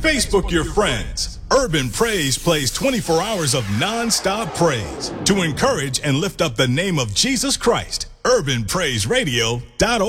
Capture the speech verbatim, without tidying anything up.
Facebook your friends. Urban Praise plays twenty-four hours of non-stop praise to encourage and lift up the name of Jesus Christ. urban praise radio dot org